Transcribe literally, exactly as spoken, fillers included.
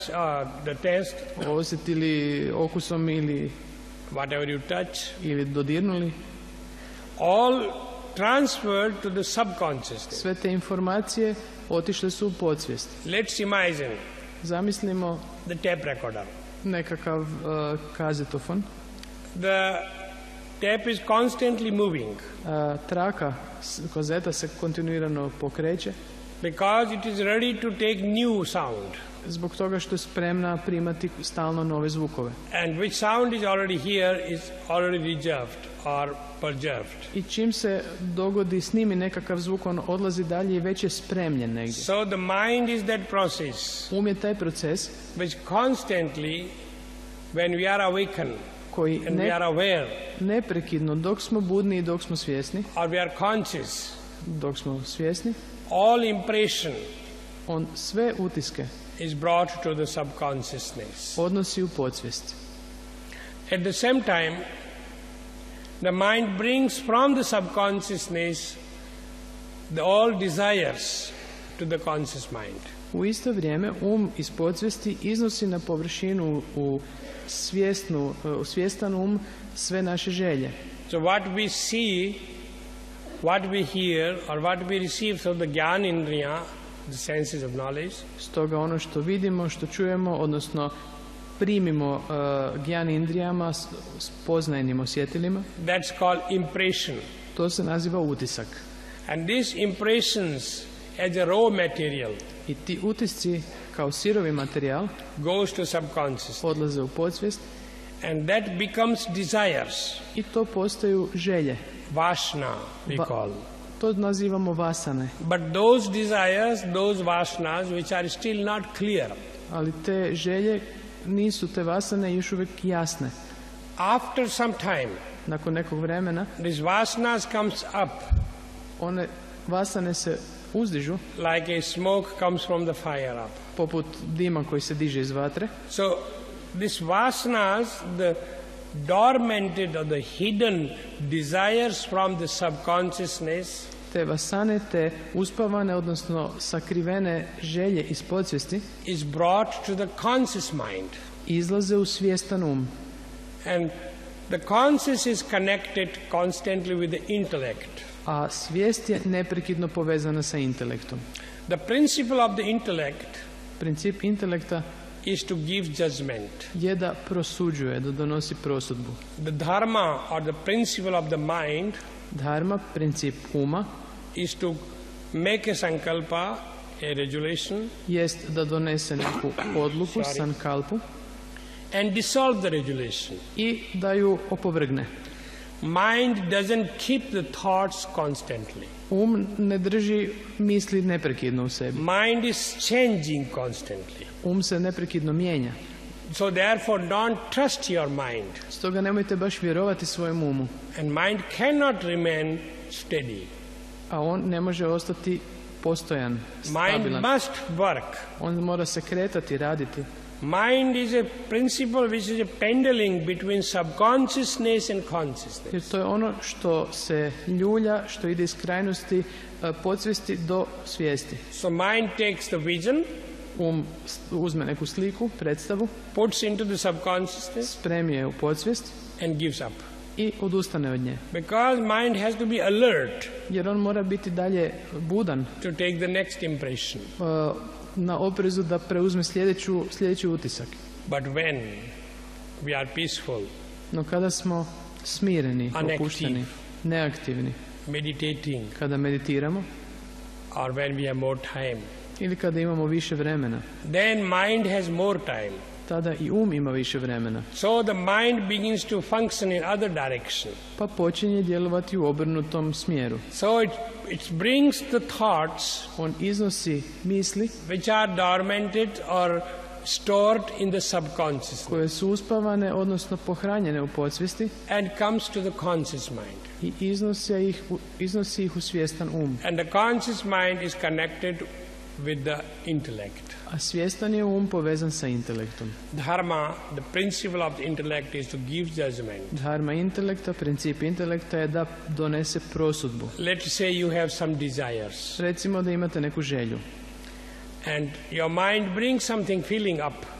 Uh, the taste, osjetili okusom ili whatever you touch, ili dodirnuli, all transferred to the subconsciousness. Sve te informacije otišle su u podsvijest. Let's imagine Zamislimo the tape recorder. nekakav uh, kazetofon. The tape is constantly moving. Uh, traka kazeta se kontinuirano pokreće. Because it is ready to take new sound. Zbog toga što je spremna primati stalno nove zvukove. And which sound is already here is already reserved or preserved. I čim se dogodi, snimi nekakav zvuk, on odlazi dalje i već je spremljen negdje. So the mind is that process. Um je taj proces which constantly, when we are awakened, koji and ne, we are aware, neprekidno dok smo budni i dok smo svjesni, or we are conscious, dok smo svjesni, all impression on sve utiske is brought to the subconsciousness. odnosi u podsvijest. At the same time, the mind brings from the subconsciousness the all desires to the conscious mind. U isto vrijeme um iz podsvijesti iznosi na površinu u svjesnu, u svjestan um sve naše želje. So what we see, what we hear, or what we receive through the Gyan Indriya, the senses of knowledge, Stoga ono što vidimo, što čujemo, odnosno primimo uh, Gyan Indrijama, spoznajnim osjetilima, that's called impression. to se naziva utisak. And these impressions as a raw material I ti utisci kao sirovi materijal goes to subconscious, odlaze u podsvijest and that becomes desires, i to postaju želje. vashna we Va- call. To nazivamo vasane. But those desires, those vashnas which are still not clear, Ali te želje nisu, te vasane još uvijek jasne. after some time Nakon nekog vremena these vashnas comes up one vasane se uzdižu like a smoke comes from the fire up. poput dima koji se diže iz vatre. So these vashnas, the dormanted or the hidden desires from the subconsciousness, Te vasane, te uspavane, odnosno sakrivene želje iz podsvijesti is brought to the conscious mind. izlaze u svjestan um. And the conscious is connected constantly with the intellect. A svijest je neprekidno povezana sa intelektom. The principle of the intellect Princip intelekta is to give judgment. je da prosuđuje, da donosi prosudbu. The dharma or the principle of the mind Dharma, princip uma, is to make a sankalpa, a regulation, jest da donese neku odluku, Sorry. sankalpu, and dissolve the regulation. i da ju opovrgne. Mind doesn't keep the thoughts constantly. Um ne drži misli neprekidno u sebi. Mind is changing constantly. Um se neprekidno mijenja. So therefore don't trust your mind. Stoga nemojte baš vjerovati svojem umu. And mind cannot remain steady. A on ne može ostati postojan, Mind stabilan. must work. On mora se kretati, raditi. Mind is a principle which is a pendulum between subconsciousness and consciousness. Jer to je ono što se ljulja, što ide iz krajnosti e, podsvijesti do svijesti. So mind takes the vision, Um s- uzme neku sliku, predstavu, puts into the subconsciousness spremi je u podsvijest and gives up. i odustane od nje. Because mind has to be alert Jer on mora biti dalje budan, to take the next impression. e, na oprezu da preuzme sljedeću, sljedeći utisak. But when we are peaceful, No kada smo smireni, Unactive. opušteni, neaktivni, meditating, kada meditiramo or when we have more time, ili kada imamo više vremena, then mind has more time. tada i um ima više vremena. So the mind begins to function in other direction. Pa počinje djelovati u obrnutom smjeru. So it, it brings the thoughts On iznosi misli which are dormanted or stored in the subconscious koje su uspavane, odnosno pohranjene u podsvijesti, and comes to the conscious mind. i iznosi ih, u- iznosi ih u svjestan um. And the conscious mind is connected with the intellect. A svjestan je um povezan sa intelektom. Dharma, the principle of the intellect is to give judgment. Dharma intelekta, princip intelekta je da donese prosudbu. Let's say you have some desires. Recimo da imate neku želju. and your mind brings something feeling up.